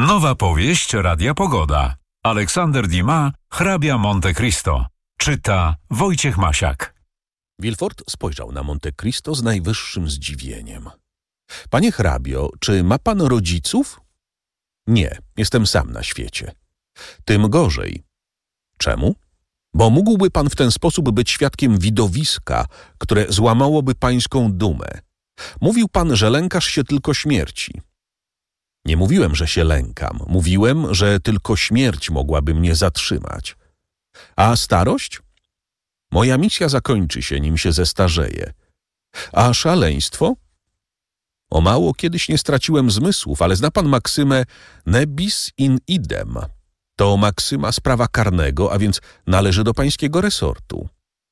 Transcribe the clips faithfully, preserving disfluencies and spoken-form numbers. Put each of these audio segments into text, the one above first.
Nowa powieść Radia Pogoda. Aleksander Dumas, hrabia Monte Cristo. Czyta Wojciech Masiak. Villefort spojrzał na Monte Cristo z najwyższym zdziwieniem. Panie hrabio, czy ma pan rodziców? Nie, jestem sam na świecie. Tym gorzej. Czemu? Bo mógłby pan w ten sposób być świadkiem widowiska, które złamałoby pańską dumę. Mówił pan, że lękasz się tylko śmierci. Nie mówiłem, że się lękam. Mówiłem, że tylko śmierć mogłaby mnie zatrzymać. A starość? Moja misja zakończy się, nim się zestarzeję. A szaleństwo? O mało kiedyś nie straciłem zmysłów, ale zna pan maksymę ne bis in idem. To maksyma z prawa karnego, a więc należy do pańskiego resortu.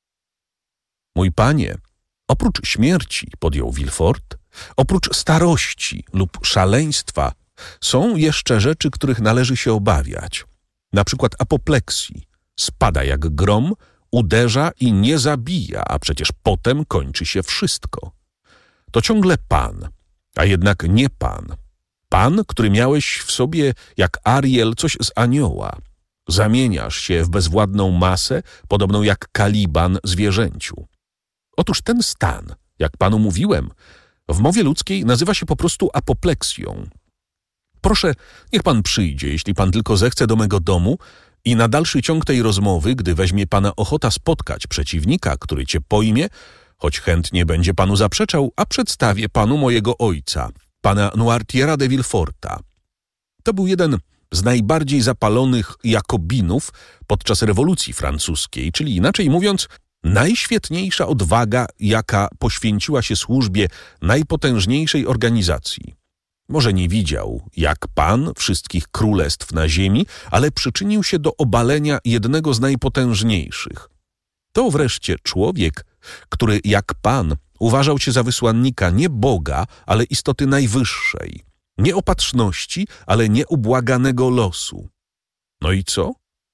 Mój panie, oprócz śmierci, podjął Villefort, oprócz starości lub szaleństwa, są jeszcze rzeczy, których należy się obawiać. Na przykład apopleksji. Spada jak grom, uderza i nie zabija, a przecież potem kończy się wszystko. To ciągle pan, a jednak nie pan. Pan, który miałeś w sobie jak Ariel coś z anioła. Zamieniasz się w bezwładną masę, podobną jak Kaliban zwierzęciu. Otóż ten stan, jak panu mówiłem, w mowie ludzkiej nazywa się po prostu apopleksją. Proszę, niech pan przyjdzie, jeśli pan tylko zechce, do mego domu i na dalszy ciąg tej rozmowy, gdy weźmie pana ochota spotkać przeciwnika, który cię pojmie, choć chętnie będzie panu zaprzeczał, a przedstawię panu mojego ojca, pana Noirtiera de Villeforta. To był jeden z najbardziej zapalonych jakobinów podczas rewolucji francuskiej, czyli inaczej mówiąc, najświetniejsza odwaga, jaka poświęciła się służbie najpotężniejszej organizacji. Może nie widział, jak pan, wszystkich królestw na ziemi, ale przyczynił się do obalenia jednego z najpotężniejszych. To wreszcie człowiek, który jak pan uważał się za wysłannika nie Boga, ale istoty najwyższej, nie opatrzności, ale nieubłaganego losu. No i co?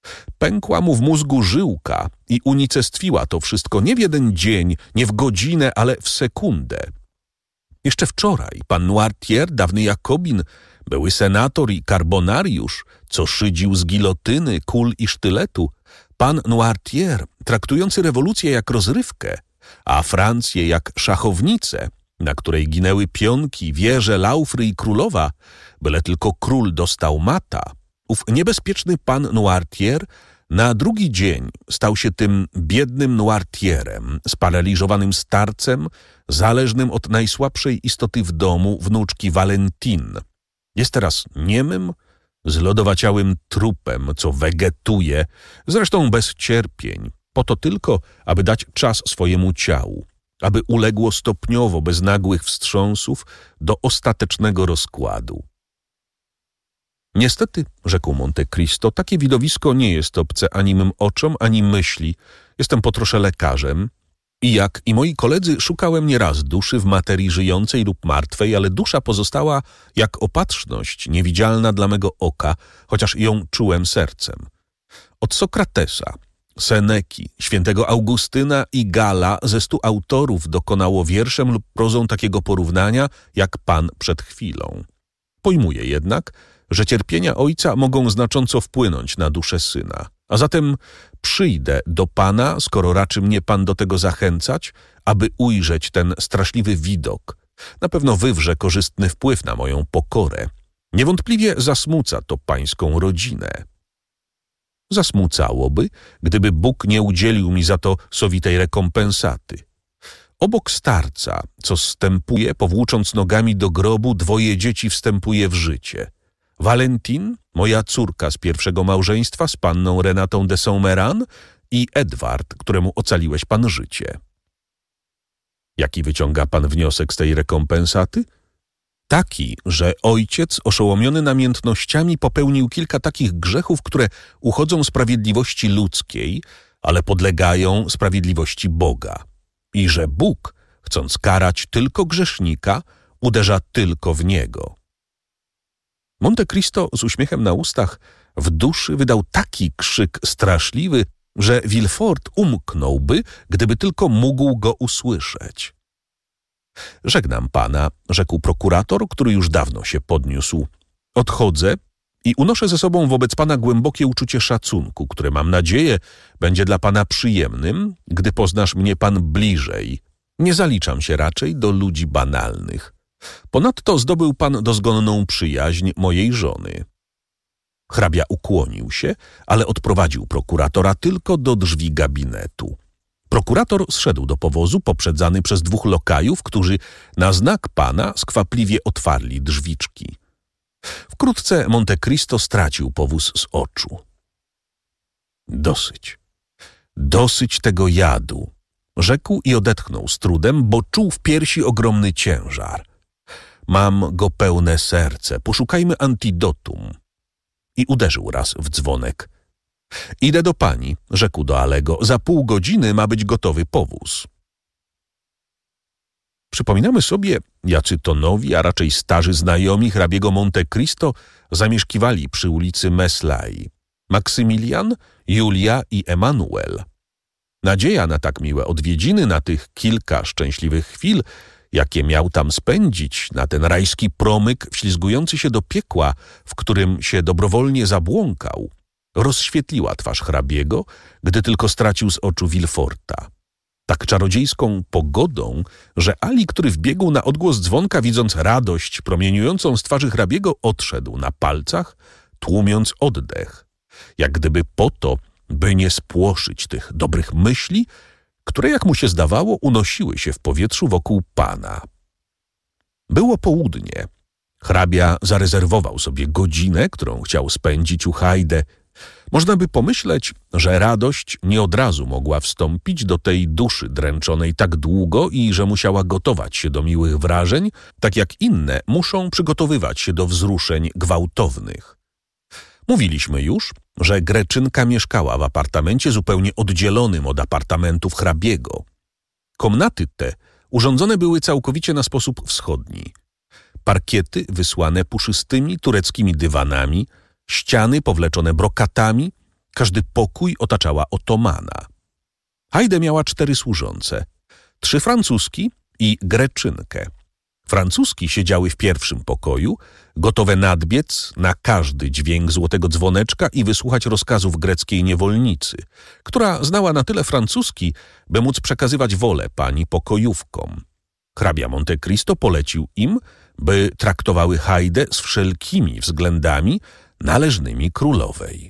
Pękła mu w mózgu żyłka i unicestwiła to wszystko nie w jeden dzień, nie w godzinę, ale w sekundę. Jeszcze wczoraj pan Noirtier, dawny Jakobin, były senator i karbonariusz, co szydził z gilotyny, kul i sztyletu, pan Noirtier, traktujący rewolucję jak rozrywkę, a Francję jak szachownicę, na której ginęły pionki, wieże, laufry i królowa, byle tylko król dostał mata. Ów niebezpieczny pan Noirtier na drugi dzień stał się tym biednym Noirtierem, sparaliżowanym starcem, zależnym od najsłabszej istoty w domu, wnuczki Valentine. Jest teraz niemym, zlodowaciałym trupem, co wegetuje, zresztą bez cierpień, po to tylko, aby dać czas swojemu ciału, aby uległo stopniowo, bez nagłych wstrząsów, do ostatecznego rozkładu. Niestety, rzekł Monte Cristo, takie widowisko nie jest obce ani mym oczom, ani myśli. Jestem po trosze lekarzem i jak i moi koledzy szukałem nieraz duszy w materii żyjącej lub martwej, ale dusza pozostała jak opatrzność niewidzialna dla mego oka, chociaż ją czułem sercem. Od Sokratesa, Seneki, świętego Augustyna i Gala ze stu autorów dokonało wierszem lub prozą takiego porównania, jak pan przed chwilą. Pojmuję jednak, że cierpienia ojca mogą znacząco wpłynąć na duszę syna. A zatem przyjdę do pana, skoro raczy mnie pan do tego zachęcać, aby ujrzeć ten straszliwy widok. Na pewno wywrze korzystny wpływ na moją pokorę. Niewątpliwie zasmuca to pańską rodzinę. Zasmucałoby, gdyby Bóg nie udzielił mi za to sowitej rekompensaty. Obok starca, co zstępuje, powłócząc nogami do grobu, dwoje dzieci wstępuje w życie. Valentine, moja córka z pierwszego małżeństwa z panną Renatą de Saint-Méran i Edward, któremu ocaliłeś pan życie. Jaki wyciąga pan wniosek z tej rekompensaty? Taki, że ojciec oszołomiony namiętnościami popełnił kilka takich grzechów, które uchodzą sprawiedliwości ludzkiej, ale podlegają sprawiedliwości Boga. I że Bóg, chcąc karać tylko grzesznika, uderza tylko w niego. Monte Cristo z uśmiechem na ustach w duszy wydał taki krzyk straszliwy, że Villefort umknąłby, gdyby tylko mógł go usłyszeć. Żegnam pana, rzekł prokurator, który już dawno się podniósł. Odchodzę, i unoszę ze sobą wobec pana głębokie uczucie szacunku, które mam nadzieję będzie dla pana przyjemnym, gdy poznasz mnie pan bliżej. Nie zaliczam się raczej do ludzi banalnych. Ponadto zdobył pan dozgonną przyjaźń mojej żony. Hrabia ukłonił się, ale odprowadził prokuratora tylko do drzwi gabinetu. Prokurator zszedł do powozu, poprzedzany przez dwóch lokajów, którzy na znak pana skwapliwie otwarli drzwiczki. Wkrótce Monte Cristo stracił powóz z oczu. Dosyć. Dosyć tego jadu, rzekł i odetchnął z trudem, bo czuł w piersi ogromny ciężar. Mam go pełne serce, poszukajmy antidotum. I uderzył raz w dzwonek. Idę do pani, rzekł do Alego, za pół godziny ma być gotowy powóz. Przypominamy sobie, jacy to nowi, a raczej starzy znajomi hrabiego Monte Cristo zamieszkiwali przy ulicy Meslay. Maksymilian, Julia i Emanuel. Nadzieja na tak miłe odwiedziny, na tych kilka szczęśliwych chwil, jakie miał tam spędzić, na ten rajski promyk wślizgujący się do piekła, w którym się dobrowolnie zabłąkał, rozświetliła twarz hrabiego, gdy tylko stracił z oczu Villeforta. Tak czarodziejską pogodą, że Ali, który wbiegł na odgłos dzwonka, widząc radość promieniującą z twarzy hrabiego, odszedł na palcach, tłumiąc oddech, jak gdyby po to, by nie spłoszyć tych dobrych myśli, które, jak mu się zdawało, unosiły się w powietrzu wokół pana. Było południe. Hrabia zarezerwował sobie godzinę, którą chciał spędzić u Haydée. Można by pomyśleć, że radość nie od razu mogła wstąpić do tej duszy dręczonej tak długo i że musiała gotować się do miłych wrażeń, tak jak inne muszą przygotowywać się do wzruszeń gwałtownych. Mówiliśmy już, że Greczynka mieszkała w apartamencie zupełnie oddzielonym od apartamentów hrabiego. Komnaty te urządzone były całkowicie na sposób wschodni. Parkiety wysłane puszystymi tureckimi dywanami, ściany powleczone brokatami, każdy pokój otaczała otomana. Haydée miała cztery służące, trzy francuski i Greczynkę. Francuski siedziały w pierwszym pokoju, gotowe nadbiec na każdy dźwięk złotego dzwoneczka i wysłuchać rozkazów greckiej niewolnicy, która znała na tyle francuski, by móc przekazywać wolę pani pokojówkom. Hrabia Monte Cristo polecił im, by traktowały Haydée z wszelkimi względami należnymi królowej.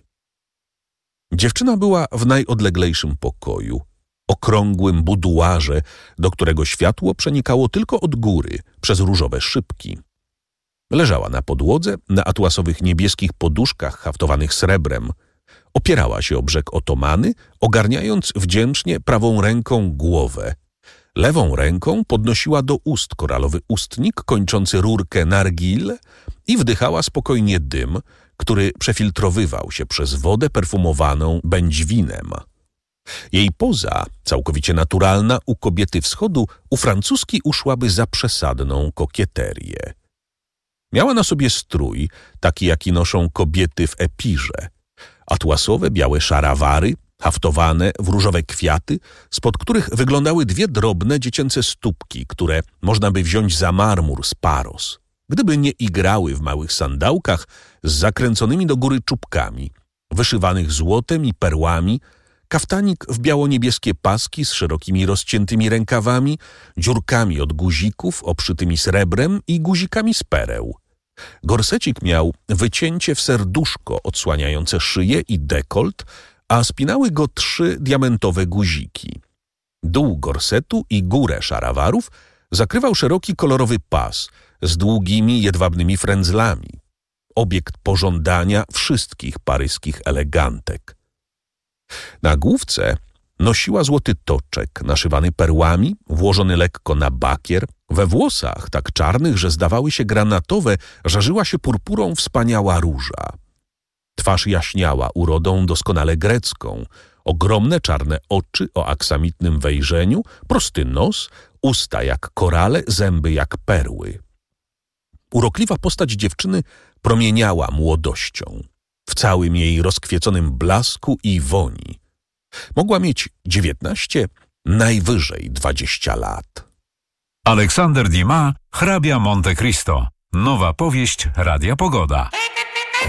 Dziewczyna była w najodleglejszym pokoju, okrągłym buduarze, do którego światło przenikało tylko od góry, przez różowe szybki. Leżała na podłodze, na atłasowych niebieskich poduszkach haftowanych srebrem. Opierała się o brzeg otomany, ogarniając wdzięcznie prawą ręką głowę. Lewą ręką podnosiła do ust koralowy ustnik kończący rurkę nargil i wdychała spokojnie dym, który przefiltrowywał się przez wodę perfumowaną będźwinem. Jej poza, całkowicie naturalna u kobiety wschodu, u francuski uszłaby za przesadną kokieterię. Miała na sobie strój, taki jaki noszą kobiety w Epirze. Atłasowe, białe szarawary, haftowane w różowe kwiaty, spod których wyglądały dwie drobne dziecięce stópki, które można by wziąć za marmur z Paros, gdyby nie igrały w małych sandałkach z zakręconymi do góry czubkami, wyszywanych złotem i perłami, kaftanik w biało-niebieskie paski z szerokimi rozciętymi rękawami, dziurkami od guzików obszytymi srebrem i guzikami z pereł. Gorsecik miał wycięcie w serduszko odsłaniające szyję i dekolt, a spinały go trzy diamentowe guziki. Dół gorsetu i górę szarawarów zakrywał szeroki kolorowy pas z długimi jedwabnymi frędzlami. Obiekt pożądania wszystkich paryskich elegantek. Na główce nosiła złoty toczek naszywany perłami, włożony lekko na bakier. We włosach, tak czarnych, że zdawały się granatowe, żarzyła się purpurą wspaniała róża. Twarz jaśniała urodą doskonale grecką, ogromne czarne oczy o aksamitnym wejrzeniu, prosty nos, usta jak korale, zęby jak perły. Urokliwa postać dziewczyny promieniała młodością, w całym jej rozkwieconym blasku i woni. Mogła mieć dziewiętnaście, najwyżej dwadzieścia lat. Aleksander Dumas, hrabia Monte Cristo. Nowa powieść Radia Pogoda.